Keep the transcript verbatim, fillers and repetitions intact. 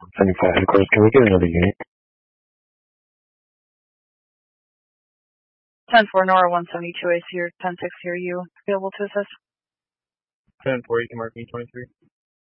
seventy-five headquarters, can we get another unit? ten four Nora one seventy-two A C or ten six, are you available to assist? ten four, you can mark me twenty-three.